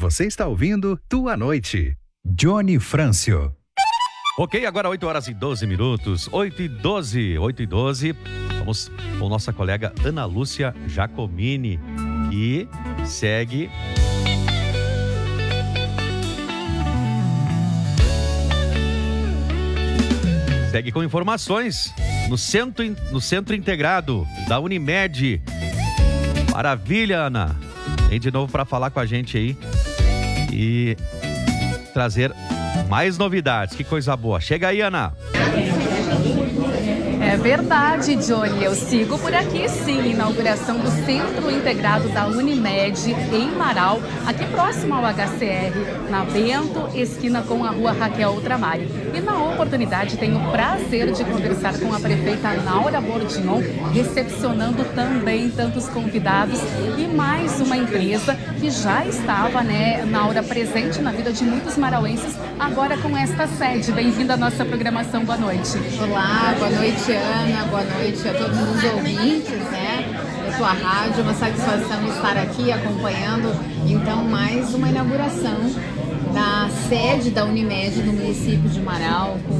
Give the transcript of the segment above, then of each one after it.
Você está ouvindo Tua Noite. Johnny Frâncio. Ok, agora 8 horas e 12 minutos. 8 e 12. Vamos com nossa colega Ana Lúcia Giacomini, que segue com informações no Centro Integrado da Unimed. Maravilha, Ana. Vem de novo para falar com a gente aí e trazer mais novidades. Que coisa boa. Chega aí, Ana. É verdade, Johnny. Eu sigo por aqui, sim. Inauguração do Centro Integrado da Unimed em Marau, aqui próximo ao HCR, na Bento, esquina com a rua Raquel Ultramari. E na oportunidade tenho o prazer de conversar com a prefeita Naura Bordignon, recepcionando também tantos convidados e mais uma empresa que já estava, Naura, presente na vida de muitos marauenses, agora com esta sede. Bem-vinda à nossa programação. Boa noite. Olá, boa noite, Ana. Boa noite a todos os ouvintes, da tua rádio. Uma satisfação estar aqui acompanhando, então, mais uma inauguração da sede da Unimed no município de Marau, com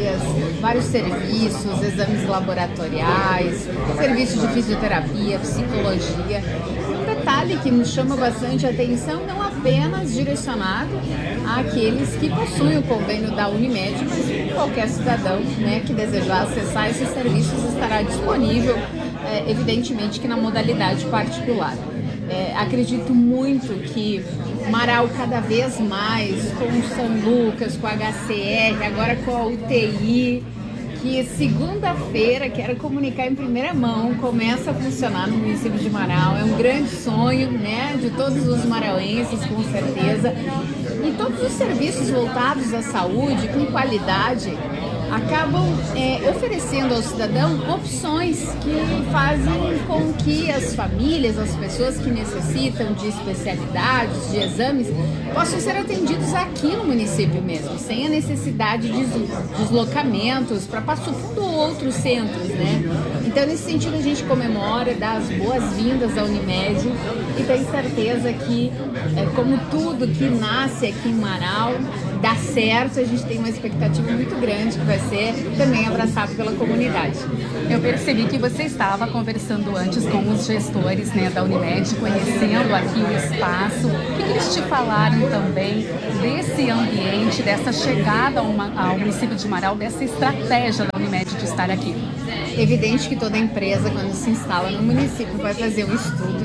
vários serviços, exames laboratoriais, serviços de fisioterapia, psicologia. Um detalhe que me chama bastante atenção, não apenas direcionado àqueles que possuem o convênio da Unimed, mas qualquer cidadão, que desejar acessar esses serviços estará disponível, evidentemente que na modalidade particular. Acredito muito que Marau cada vez mais, com o São Lucas, com a HCR, agora com a UTI, que segunda-feira, quero comunicar em primeira mão, começa a funcionar no município de Marau. É um grande sonho, de todos os marauenses, com certeza. E todos os serviços voltados à saúde, com qualidade, acabam oferecendo ao cidadão opções que fazem com que as famílias, as pessoas que necessitam de especialidades, de exames, possam ser atendidos aqui no município mesmo, sem a necessidade de deslocamentos para Passo Fundo ou outros centros, Então, nesse sentido, a gente comemora, dá as boas-vindas à Unimed e tem certeza que, como tudo que nasce aqui em Marau, dá certo. A gente tem uma expectativa muito grande que vai ser também abraçado pela comunidade. Eu percebi que você estava conversando antes com os gestores da Unimed, conhecendo aqui o espaço. O que eles te falaram também desse ambiente, dessa chegada ao município de Marau, dessa estratégia da Unimed de estar aqui? Evidente que toda empresa, quando se instala no município, vai fazer um estudo,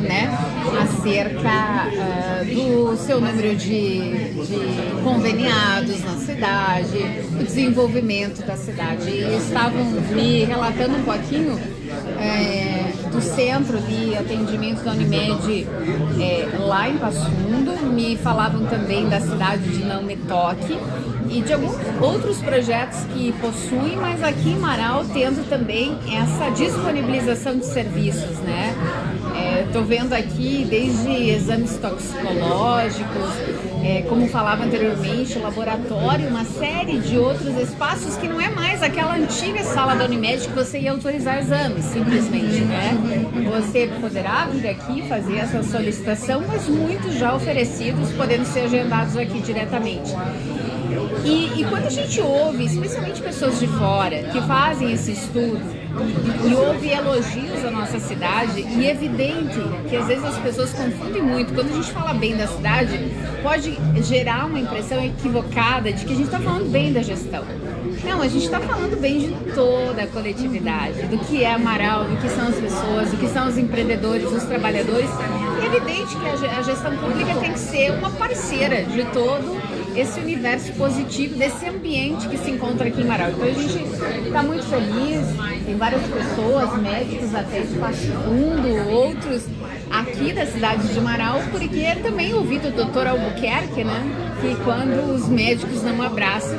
acerca do seu número de conveniados na cidade, o desenvolvimento da cidade. E estavam me relatando um pouquinho do centro de atendimento da Unimed lá em Passo Fundo, me falavam também da cidade de Não Me Toque e de alguns outros projetos que possuem, mas aqui em Marau tendo também essa disponibilização de serviços, Estou vendo aqui desde exames toxicológicos, como falava anteriormente, laboratório, uma série de outros espaços que não é mais aquela antiga sala da Unimed que você ia autorizar exames, simplesmente, Você poderá vir aqui fazer essa solicitação, mas muitos já oferecidos, podendo ser agendados aqui diretamente. E quando a gente ouve, especialmente pessoas de fora, que fazem esse estudo, e ouve elogios à nossa cidade, e é evidente que às vezes as pessoas confundem muito. Quando a gente fala bem da cidade, pode gerar uma impressão equivocada de que a gente está falando bem da gestão. Não, a gente está falando bem de toda a coletividade, do que é Marau, do que são as pessoas, do que são os empreendedores, os trabalhadores. É evidente que a gestão pública tem que ser uma parceira de todo esse universo positivo, desse ambiente que se encontra aqui em Marau. Então a gente está muito feliz, tem várias pessoas, médicos até de Passo Fundo, outros aqui da cidade de Marau, porque também ouvi do Dr. Albuquerque, que quando os médicos não abraçam,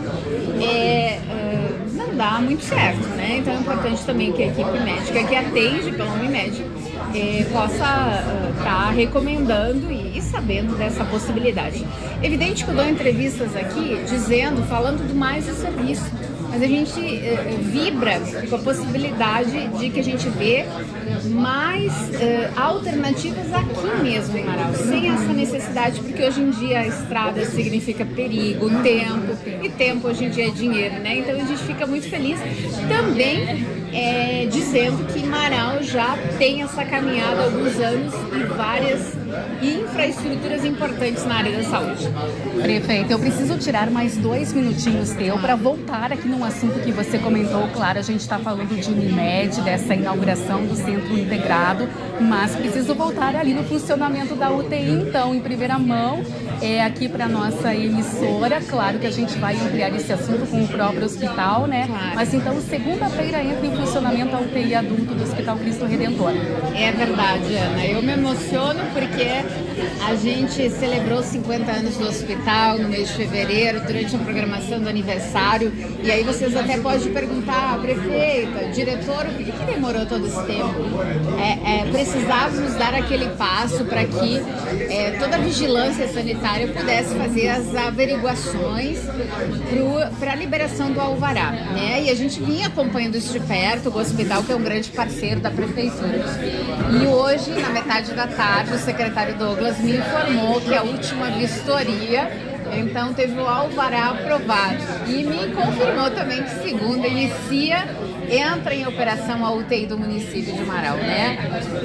não dá muito certo, Então é importante também que a equipe médica que atende pela Unimed possa estar recomendando e sabendo dessa possibilidade. Evidente que eu dou entrevistas aqui falando mais do serviço, mas a gente vibra com a possibilidade de que a gente vê mais alternativas aqui mesmo em Marau, sem essa necessidade necessidade, porque hoje em dia a estrada significa perigo, tempo, e tempo hoje em dia é dinheiro, né? Então a gente fica muito feliz também dizendo que Marau já tem essa caminhada há alguns anos e várias infraestruturas importantes na área da saúde. Prefeito, eu preciso tirar mais 2 minutinhos teu para voltar aqui num assunto que você comentou. Claro, a gente está falando de Unimed, dessa inauguração do Centro Integrado, mas preciso voltar ali no funcionamento da UTI, então, em primeira mão, aqui para nossa emissora. Claro que a gente vai ampliar esse assunto com o próprio hospital, né? Claro. Mas então, segunda-feira entra em funcionamento a UTI adulto do Hospital Cristo Redentor. É verdade, Ana. Eu me emociono porque a gente celebrou 50 anos do hospital no mês de fevereiro, durante a programação do aniversário. E aí vocês até podem perguntar, prefeita, diretor, por que demorou todo esse tempo? Precisávamos dar aquele passo para que toda a vigilância sanitária pudesse fazer as averiguações para a liberação do alvará, né? E a gente vinha acompanhando isso de perto, o hospital, que é um grande parceiro da prefeitura. E hoje, na metade da tarde, o secretário Douglas me informou que a última vistoria, então, teve o alvará aprovado. E me confirmou também que segunda entra em operação a UTI do município de Marau, né?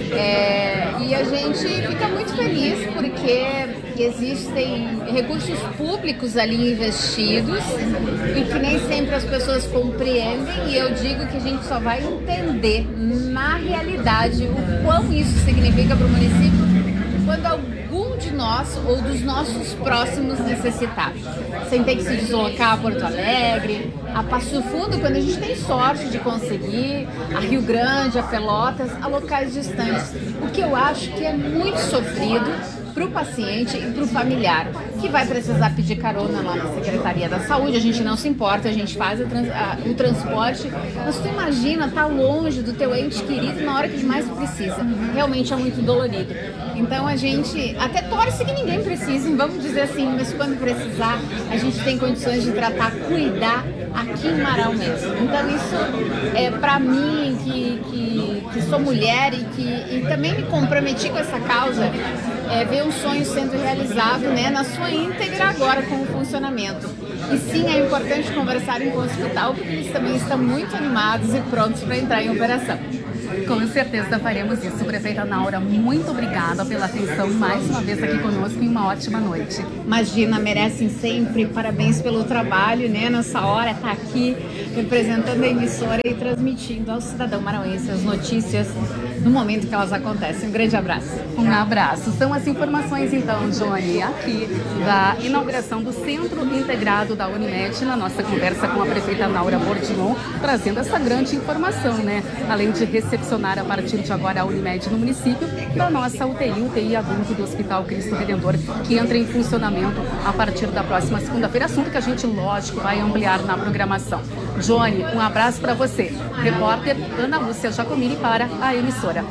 E a gente fica muito feliz porque existem recursos públicos ali investidos e que nem sempre as pessoas compreendem, e eu digo que a gente só vai entender na realidade o quão isso significa para o município quando algum de nós ou dos nossos próximos necessitar. Sem ter que se deslocar a Porto Alegre, a Passo Fundo, quando a gente tem sorte de conseguir, a Rio Grande, a Pelotas, a locais distantes. O que eu acho que é muito sofrido para o paciente e para o familiar, que vai precisar pedir carona lá na Secretaria da Saúde. A gente não se importa, a gente faz o transporte, mas tu imagina estar longe do teu ente querido na hora que mais precisa. Realmente é muito dolorido. Então a gente até torce que ninguém precise, vamos dizer assim, mas quando precisar, a gente tem condições de tratar, cuidar aqui em Marau mesmo. Então isso é para mim, que sou mulher e também me comprometi com essa causa, ver um sonho sendo realizado, né, na sua íntegra agora com o funcionamento. E sim, é importante conversarem com o hospital, porque eles também estão muito animados e prontos para entrar em operação. Com certeza faremos isso. Prefeita Naura, muito obrigada pela atenção mais uma vez aqui conosco e uma ótima noite. Imagina, merecem sempre, parabéns pelo trabalho, né? Nessa hora, tá aqui representando a emissora e transmitindo ao cidadão marauense as notícias no momento que elas acontecem. Um grande abraço. Um abraço. São as informações então, Johnny, aqui da inauguração do Centro Integrado da Unimed, na nossa conversa com a prefeita Naura Bordignon, trazendo essa grande informação, né? Além de recepcionar a partir de agora a Unimed no município, da nossa UTI adulto do Hospital Cristo Redentor, que entra em funcionamento a partir da próxima segunda-feira, assunto que a gente, lógico, vai ampliar na programação. Johnny, um abraço para você. Repórter Ana Lúcia Giacomini para a emissora.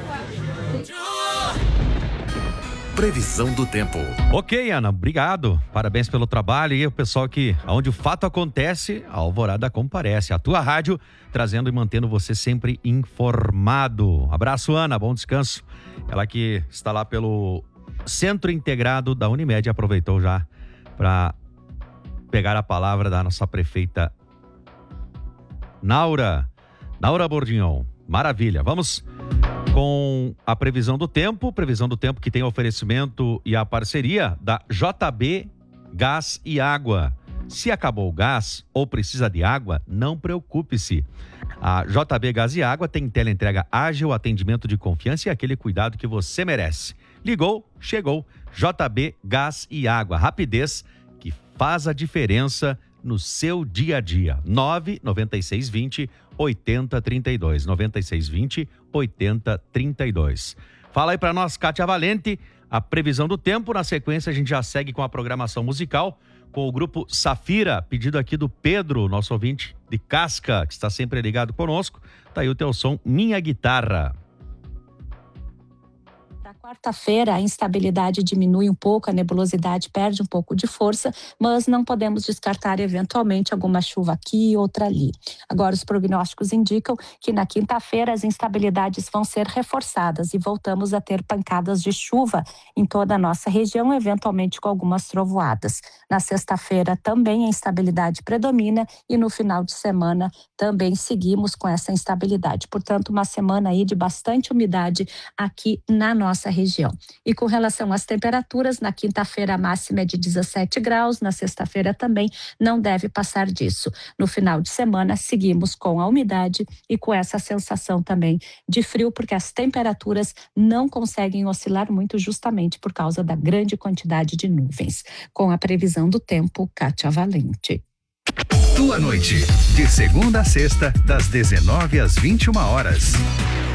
Previsão do tempo. Ok, Ana, obrigado. Parabéns pelo trabalho. E o pessoal que, onde o fato acontece, a Alvorada comparece. A tua rádio, trazendo e mantendo você sempre informado. Abraço, Ana, bom descanso. Ela que está lá pelo Centro Integrado da Unimed, aproveitou já para pegar a palavra da nossa prefeita Naura Bordignon. Maravilha. Vamos com a previsão do tempo que tem oferecimento e a parceria da JB Gás e Água. Se acabou o gás ou precisa de água, não preocupe-se. A JB Gás e Água tem teleentrega ágil, atendimento de confiança e aquele cuidado que você merece. Ligou, chegou. JB Gás e Água. Rapidez que faz a diferença no seu dia a dia. 99620 8032. 9620 8032. Fala aí pra nós, Kátia Valente, a previsão do tempo. Na sequência, a gente já segue com a programação musical com o grupo Safira, pedido aqui do Pedro, nosso ouvinte de Casca, que está sempre ligado conosco. Tá aí o teu som, Minha Guitarra. Quarta-feira, a instabilidade diminui um pouco, a nebulosidade perde um pouco de força, mas não podemos descartar eventualmente alguma chuva aqui e outra ali. Agora, os prognósticos indicam que na quinta-feira as instabilidades vão ser reforçadas e voltamos a ter pancadas de chuva em toda a nossa região, eventualmente com algumas trovoadas. Na sexta-feira também a instabilidade predomina e no final de semana também seguimos com essa instabilidade. Portanto, uma semana aí de bastante umidade aqui na nossa região. E com relação às temperaturas, na quinta-feira a máxima é de 17 graus, na sexta-feira também não deve passar disso. No final de semana seguimos com a umidade e com essa sensação também de frio, porque as temperaturas não conseguem oscilar muito justamente por causa da grande quantidade de nuvens. Com a previsão do tempo, Kátia Valente. Tua Noite, de segunda a sexta, das 19 às 21 horas.